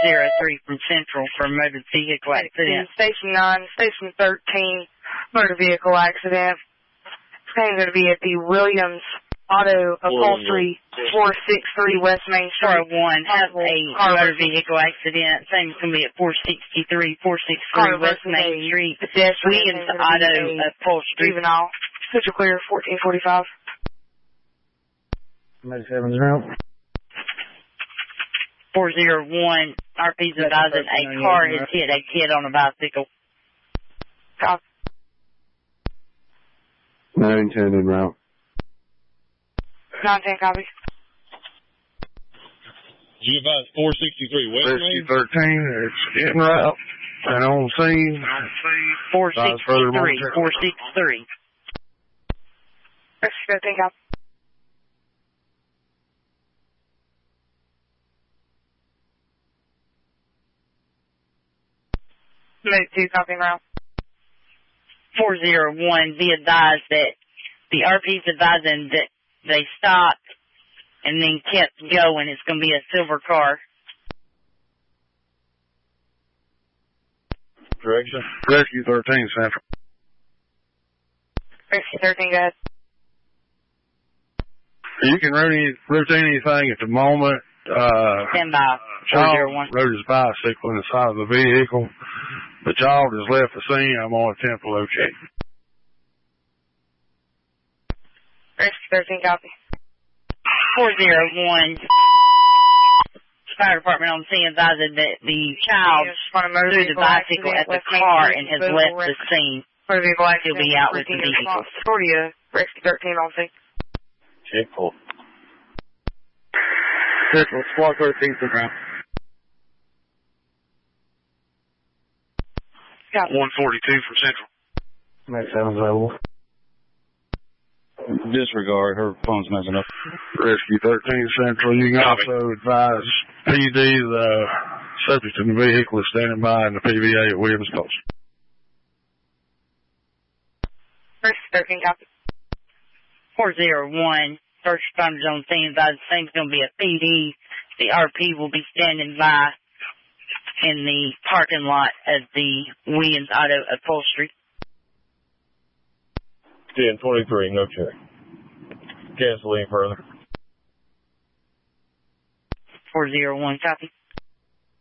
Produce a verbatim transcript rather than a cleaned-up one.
zero three from Central for a motor vehicle accident. Station nine, Station thirteen, motor vehicle accident. It's going to be at the Williams Auto Upholstery, four sixty-three West Main Street. four oh one has a motor vehicle accident. Same is going to be at four sixty-three, four sixty-three West Main Street. Williams Auto Upholstery. Juvenile. Central clear, fourteen forty-five. seven zero. four oh one, R P's advising a car has hit a kid on a bicycle. Copy. nine ten en route. nine ten, copy. You advise four sixty-three West Rescue thirteen, it's en route and on scene. four sixty-three, four sixty-three. Rescue thirteen, copy. Move two, copy route. four oh one, be advised that the R P's advising that they stopped and then kept going. It's going to be a silver car. Direction? Rescue thirteen, Central. Rescue thirteen, go ahead. You can routine, routine anything at the moment. Uh, Stand by. Child four oh one. rode his bicycle in the side of the vehicle. The child has left the scene. I'm on a attempt to locate. Rescue thirteen, copy. four oh one. Fire department on scene advising that the child threw the bicycle at the car and has left the scene. Motor vehicle accident. He'll be out with the vehicle. Concordia, Rescue thirteen on scene. Check full. Central, squad thirteen, around. one forty-two from Central. Max seven's available. Disregard, her phone's messing up. Rescue thirteen Central. You can also advise P D the subject in the vehicle is standing by in the P V A at Williams Post. Rescue thirteen, copy. four oh one, first responders on scene advising the same's going to be a P D. The R P will be standing by in the parking lot of the Williams Auto Upholstery. ten twenty-three, no check. Cancel any further. four oh one, copy.